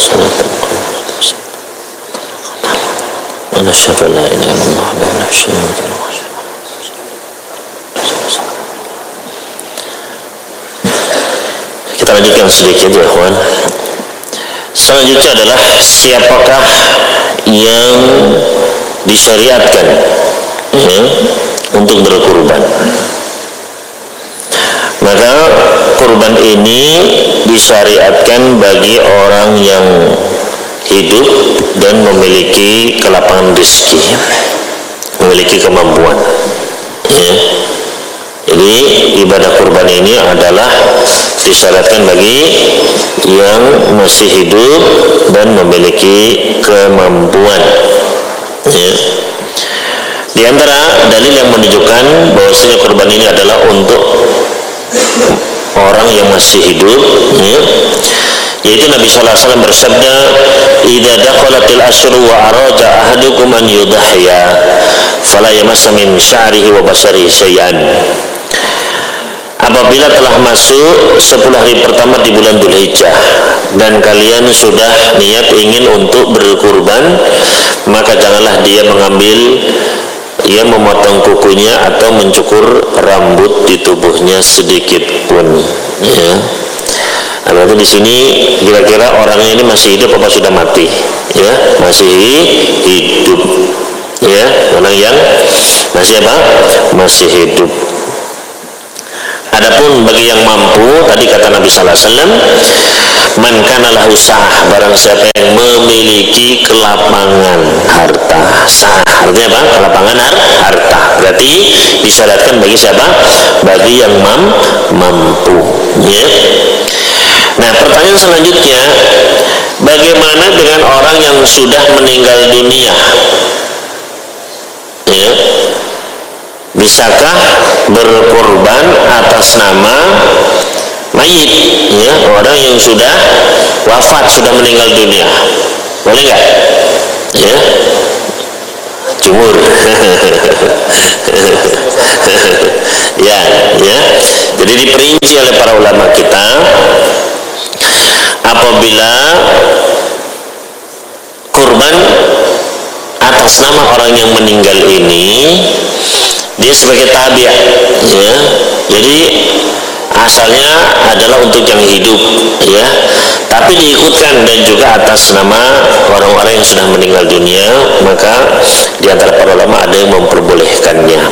Kita lanjutkan sedikit ya kawan. Selanjutnya adalah siapakah yang disyariatkan untuk berkurban. Maka kurban ini disyariatkan bagi orang yang hidup dan memiliki kelapangan rezeki, memiliki kemampuan. Jadi ibadah kurban ini adalah disyaratkan bagi yang masih hidup dan memiliki kemampuan. Di antara dalil yang menunjukkan bahwasanya kurban ini adalah untuk orang yang masih hidup, yaitu Nabi sallallahu alaihi wasallam bersabda, "Idza daqalatil asyru wa arada ahadukum an yudhhiya, fala yamassa min sya'rihi wa basarihi syai'an." Apabila telah masuk 10 hari pertama di bulan Dzulhijjah dan kalian sudah niat ingin untuk berkurban, maka janganlah dia memotong kukunya atau mencukur rambut di tubuhnya sedikit pun. Berarti di sini kira-kira orangnya ini masih hidup apa sudah mati? Masih hidup. Orang yang masih apa? Masih hidup. Adapun bagi yang mampu, tadi kata Nabi sallallahu alaihi wasallam, man kana lahu sa'ah, barang siapa yang memiliki kelapangan harta. Sa'ah artinya apa? Kelapangan harta. Berarti disyaratkan bagi siapa? Bagi yang mampu. Nah, pertanyaan selanjutnya, bagaimana dengan orang yang sudah meninggal dunia? Bisakah berkorban atas nama mayit, orang yang sudah wafat, sudah meninggal dunia? Boleh nggak? Jumhur. Jadi diperinci oleh para ulama kita, apabila kurban atas nama orang yang meninggal ini, dia sebagai tabi'ah, jadi asalnya adalah untuk yang hidup, tapi diikutkan dan juga atas nama orang-orang yang sudah meninggal dunia, maka di antara para ulama ada yang memperbolehkannya.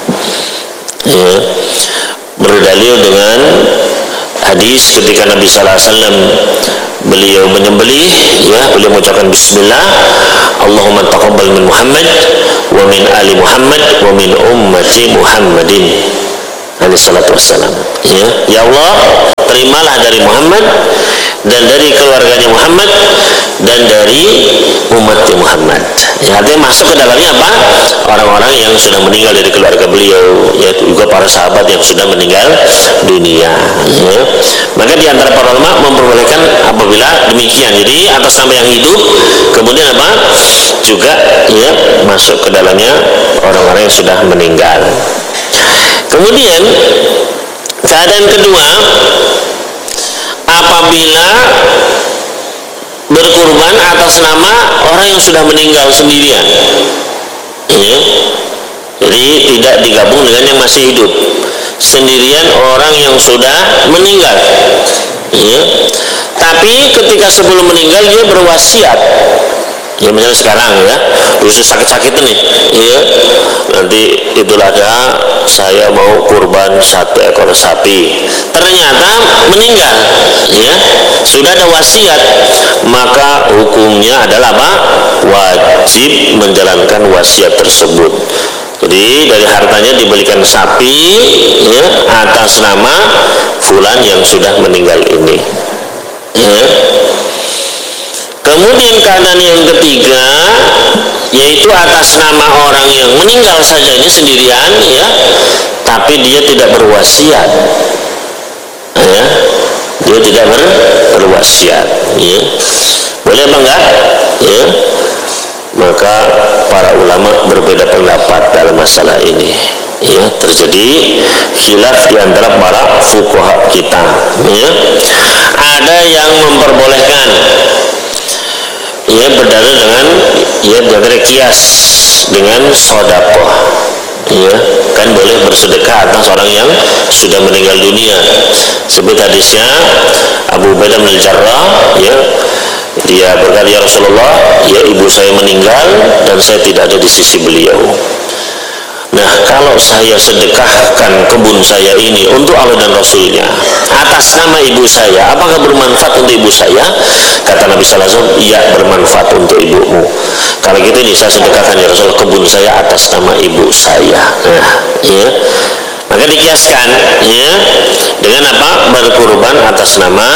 Berdalil dengan hadis ketika Nabi sallallahu alaihi wasallam beliau menyembelih, beliau mengucapkan bismillah, Allahumma taqabbal min Muhammad wa min ali Muhammad wa min ummati Muhammadin alaihi salatu wassalam. Ya Allah, terimalah dari Muhammad dan dari keluarganya Muhammad dan dari umat Muhammad. Artinya masuk ke dalamnya apa? Orang-orang yang sudah meninggal dari keluarga beliau, yaitu juga para sahabat yang sudah meninggal dunia. Maka di antara para ulama memperbolehkan apabila demikian. Jadi atas nama yang hidup, kemudian apa? Juga masuk ke dalamnya orang-orang yang sudah meninggal. Kemudian keadaan kedua, apabila berkurban atas nama orang yang sudah meninggal sendirian, jadi tidak digabung dengan yang masih hidup, sendirian orang yang sudah meninggal, tapi ketika sebelum meninggal dia berwasiat, misalnya sekarang khusus sakit-sakit nih, nanti itulah saya mau kurban 1 ekor sapi, ternyata meninggal, sudah ada wasiat, maka hukumnya adalah apa? Wajib menjalankan wasiat tersebut. Jadi dari hartanya dibelikan sapi, atas nama fulan yang sudah meninggal ini. Kemudian keadaan yang ketiga, yaitu atas nama orang yang meninggal saja ini sendirian, tapi dia tidak berwasiat, dia tidak berwasiat, boleh apa enggak? Maka para ulama berbeda pendapat dalam masalah ini. Terjadi khilaf di antara para fuqaha kita. Ada yang memperbolehkan ya berdalil dengan ya dari kias dengan sedekah. Ya, kan boleh bersedekah atas orang yang sudah meninggal dunia. Seperti hadisnya Abu Ubaidah bin Jarrah, ya, dia berkata, ya Rasulullah, ya ibu saya meninggal dan saya tidak ada di sisi beliau. Nah, kalau saya sedekahkan kebun saya ini untuk Allah dan Rasulnya atas nama ibu saya, apakah bermanfaat untuk ibu saya? Kata Nabi Sallallahu Alaihi Wasallam, iya bermanfaat untuk ibumu. Kalau gitu ini saya sedekahkan ya Rasul kebun saya atas nama ibu saya. Nah, ya, maka dikiaskan ya dengan apa? Berkurban atas nama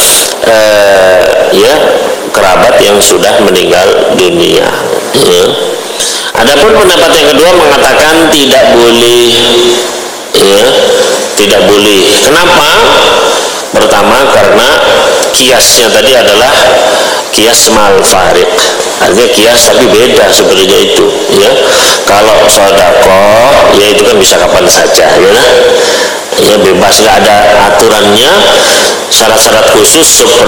ya kerabat yang sudah meninggal dunia. Ya. Adapun pendapat yang kedua mengatakan tidak boleh, ya, tidak boleh. Kenapa? Pertama karena kiasnya tadi adalah kias mal farid, artinya kias tapi beda sebenarnya itu. Ya, kalau sedekah, ya itu kan bisa kapan saja, ya bebas, nggak ada aturannya, syarat-syarat khusus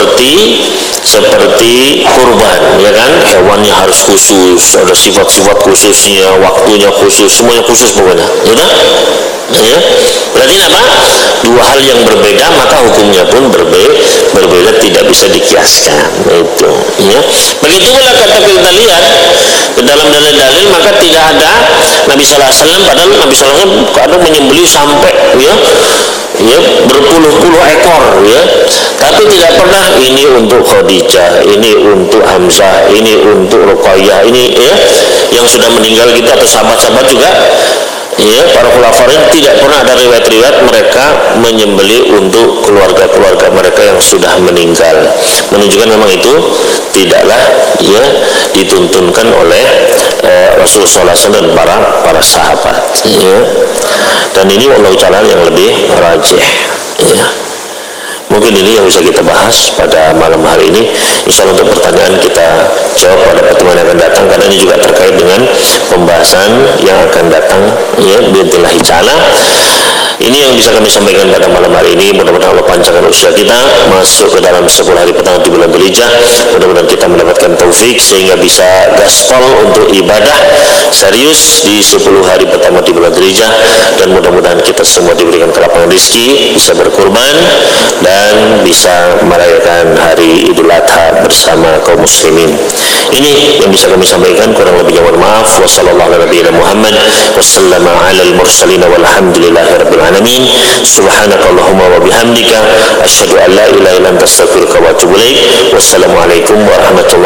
seperti kurban, ya kan, hewannya harus khusus, ada sifat-sifat khususnya, waktunya khusus, semuanya khusus pokoknya, ya. Berarti apa? Dua hal yang berbeda, maka hukumnya pun berbeda, tidak bisa dikiaskan. Itu, ya. Begitu pula kata kita lihat ke dalam dalil-dalil, maka tidak ada Nabi Sallallahu Alaihi Wasallam, padahal Nabi Sallallahu Alaihi Wasallam kadang menyembelih sampai ya berpuluh-puluh ekor, ya, tapi tidak pernah ini untuk Khadijah, ini untuk Hamzah, ini untuk Ruqayyah, ini ya yang sudah meninggal kita atau sahabat-sahabat juga, ya, para khulafain tidak pernah ada riwayat-riwayat mereka menyembelih untuk keluarga-keluarga mereka yang sudah meninggal, menunjukkan memang itu tidaklah ya dituntunkan oleh Rasulullah SAW dan para sahabat, ya. Dan ini Allah Ta'ala yang lebih rajih, ya. Mungkin ini yang bisa kita bahas pada malam hari ini. Insya Allah untuk pertanyaan kita jawab pada pertemuan yang akan datang, karena ini juga terkait dengan pembahasan yang akan datang, ya, biidznillah ta'ala. Ini yang bisa kami sampaikan pada malam hari ini. Mudah-mudahan Allah panjangkan usia kita masuk ke dalam 10 hari pertama di bulan Dzulhijjah. Mudah-mudahan kita mendapatkan taufik sehingga bisa gaspol untuk ibadah serius di 10 hari pertama di bulan Dzulhijjah, dan mudah-mudahan kita semua diberikan kelapangan rezeki, bisa berkurban dan bisa merayakan hari Idul Adha bersama kaum muslimin. Ini yang bisa kami sampaikan, kurang lebihnya mohon maaf. Wassalamualaikum warahmatullahi wabarakatuh. Wassalamu alal mursalin walhamdulillahirabbil alamin. Subhanakallahumma wa bihamdika asyhadu an la ilaha illa anta astaghfiruka wa atubu ilaik. Wassalamualaikum warahmatullahi